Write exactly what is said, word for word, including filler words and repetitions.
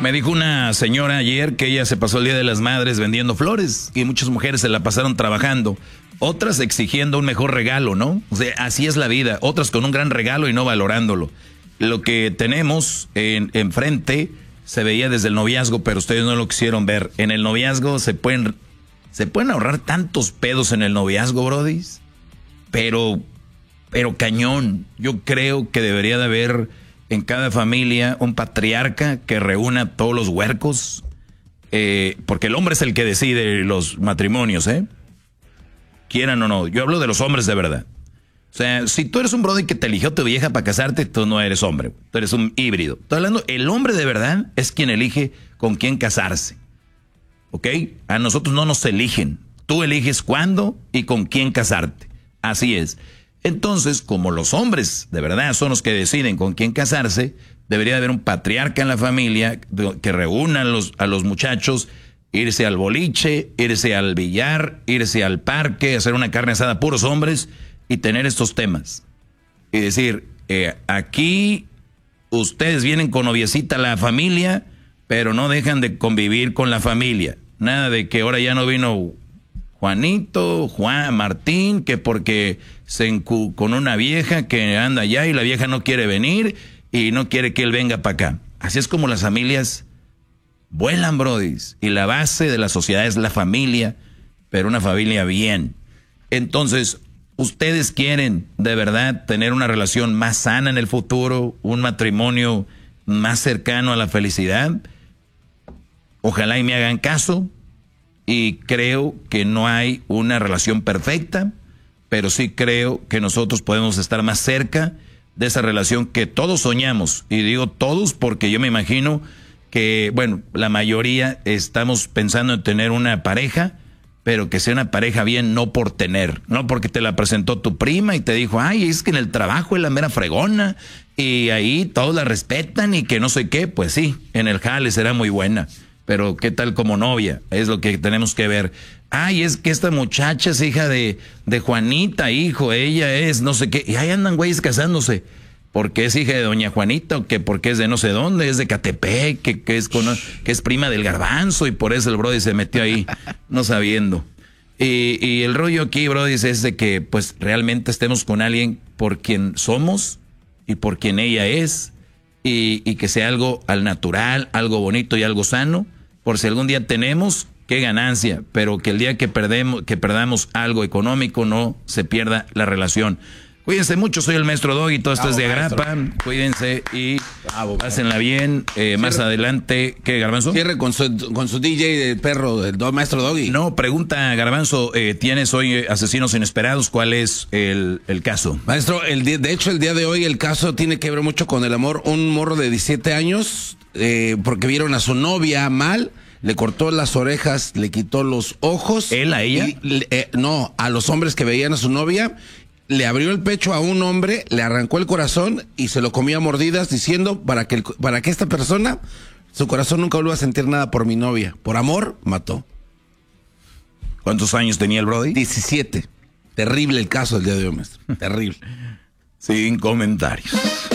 Me dijo una señora ayer que ella se pasó el Día de las Madres vendiendo flores y muchas mujeres se la pasaron trabajando. Otras exigiendo un mejor regalo, ¿no? O sea, así es la vida. Otras con un gran regalo y no valorándolo. Lo que tenemos en, enfrente se veía desde el noviazgo, pero ustedes no lo quisieron ver. En el noviazgo se pueden, se pueden ahorrar tantos pedos en el noviazgo, brodis. Pero, pero cañón. Yo creo que debería de haber en cada familia un patriarca que reúna a todos los huercos. Eh, porque el hombre es el que decide los matrimonios, ¿eh? Quieran o no. Yo hablo de los hombres de verdad. O sea, si tú eres un brody que te eligió tu vieja para casarte, tú no eres hombre. Tú eres un híbrido. Estoy hablando, el hombre de verdad es quien elige con quién casarse. ¿Ok? A nosotros no nos eligen. Tú eliges cuándo y con quién casarte. Así es. Entonces, como los hombres de verdad son los que deciden con quién casarse, debería haber un patriarca en la familia que reúna a los, a los muchachos, irse al boliche, irse al billar, irse al parque, hacer una carne asada, puros hombres, y tener estos temas. Y decir, eh, aquí ustedes vienen con noviecita a la familia, pero no dejan de convivir con la familia. Nada de que ahora ya no vino Juanito, Juan, Martín, que porque se encu con una vieja que anda allá y la vieja no quiere venir y no quiere que él venga para acá. Así es como las familias vuelan, brodis. Y la base de la sociedad es la familia, pero una familia bien. Entonces, ¿ustedes quieren de verdad tener una relación más sana en el futuro? ¿Un matrimonio más cercano a la felicidad? Ojalá y me hagan caso. Y creo que no hay una relación perfecta, pero sí creo que nosotros podemos estar más cerca de esa relación que todos soñamos. Y digo todos porque yo me imagino que, bueno, la mayoría estamos pensando en tener una pareja, pero que sea una pareja bien, no por tener, no porque te la presentó tu prima y te dijo, ay, es que en el trabajo es la mera fregona y ahí todos la respetan y que no sé qué. Pues sí, en el jale será muy buena, pero ¿qué tal como novia? Es lo que tenemos que ver. Ay, es que esta muchacha es hija de, de Juanita, hijo, ella es no sé qué, y ahí andan güeyes casándose. Porque es hija de doña Juanita, o que porque es de no sé dónde, es de Catepec, que, que, es, con, que es prima del Garbanzo, y por eso el brody se metió ahí, no sabiendo. Y, y el rollo aquí, brody, es de que pues realmente estemos con alguien por quien somos y por quien ella es, y, y que sea algo al natural, algo bonito y algo sano, por si algún día tenemos, qué ganancia, pero que el día que, perdemos, que perdamos algo económico no se pierda la relación. Cuídense mucho, soy el maestro Doggy, todo esto Bravo, es de Agrapa, cuídense y Bravo, pásenla bien. Eh, más adelante, ¿qué, Garbanzo? Cierre con su, con su D J del perro, del do, maestro Doggy. No, pregunta Garbanzo, eh, tienes hoy Asesinos Inesperados, ¿cuál es el, el caso? Maestro, el día, de hecho el día de hoy el caso tiene que ver mucho con el amor. Un morro de diecisiete años, eh, porque vieron a su novia mal, le cortó las orejas, le quitó los ojos. ¿Él a ella? Y, eh, no, a los hombres que veían a su novia. Le abrió el pecho a un hombre, le arrancó el corazón y se lo comía a mordidas diciendo para que, el, para que esta persona, su corazón nunca vuelva a sentir nada por mi novia. Por amor, mató. ¿Cuántos años tenía el brody? diecisiete. Terrible el caso del día de hoy, maestro. Terrible. Sin comentarios.